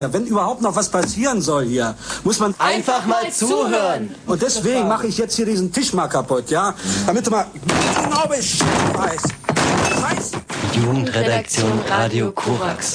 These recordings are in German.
Ja, wenn überhaupt noch was passieren soll hier, muss man einfach mal zuhören. Und deswegen mache ich jetzt hier diesen Tisch mal kaputt, ja? Damit du mal genau Bescheid weißt. Scheiße. Jugendredaktion Radio Korax.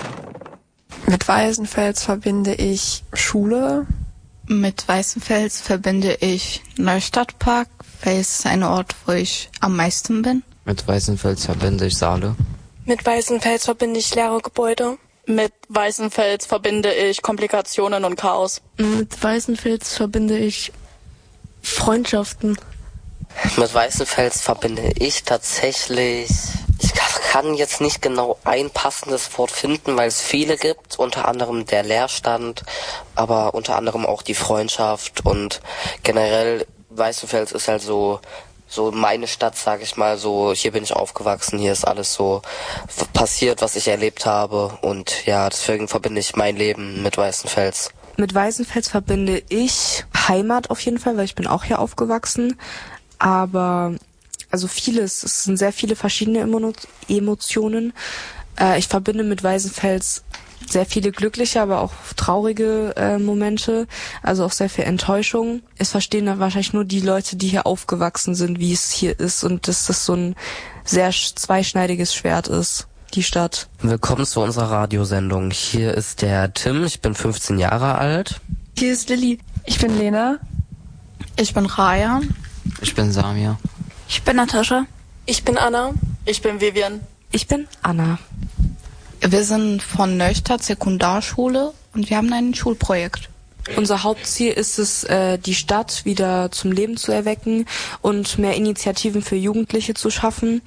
Mit Weißenfels verbinde ich Schule. Mit Weißenfels verbinde ich Neustadtpark, weil es ein Ort, wo ich am meisten bin. Mit Weißenfels verbinde ich Saale. Mit Weißenfels verbinde ich leere Gebäude. Mit Weißenfels verbinde ich Komplikationen und Chaos. Mit Weißenfels verbinde ich Freundschaften. Mit Weißenfels verbinde ich tatsächlich, ich kann jetzt nicht genau ein passendes Wort finden, weil es viele gibt, unter anderem der Leerstand, aber unter anderem auch die Freundschaft und generell Weißenfels ist halt so meine Stadt, sag ich mal, so hier bin ich aufgewachsen, hier ist alles so passiert, was ich erlebt habe und ja, deswegen verbinde ich mein Leben mit Weißenfels. Mit Weißenfels verbinde ich Heimat auf jeden Fall, weil ich bin auch hier aufgewachsen, aber also vieles, es sind sehr viele verschiedene Emotionen. Ich verbinde mit Weißenfels sehr viele glückliche, aber auch traurige Momente, also auch sehr viel Enttäuschung. Es verstehen dann wahrscheinlich nur die Leute, die hier aufgewachsen sind, wie es hier ist und dass das so ein sehr zweischneidiges Schwert ist, die Stadt. Willkommen zu unserer Radiosendung. Hier ist der Tim, ich bin 15 Jahre alt. Hier ist Lilly. Ich bin Lena. Ich bin Raya. Ich bin Samir. Ich bin Natascha. Ich bin Anna. Ich bin Vivian. Ich bin Anna. Wir sind von Neustadt Sekundarschule und wir haben ein Schulprojekt. Unser Hauptziel ist es, die Stadt wieder zum Leben zu erwecken und mehr Initiativen für Jugendliche zu schaffen.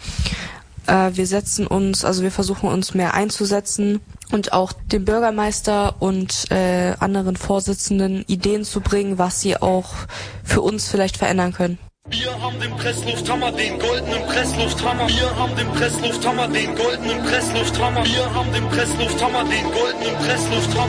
Wir versuchen uns mehr einzusetzen und auch dem Bürgermeister und anderen Vorsitzenden Ideen zu bringen, was sie auch für uns vielleicht verändern können. Wir haben den Presslufthammer, den goldenen Presslufthammer. Wir haben den Presslufthammer, den goldenen Presslufthammer. Wir haben den Presslufthammer, den goldenen Presslufthammer.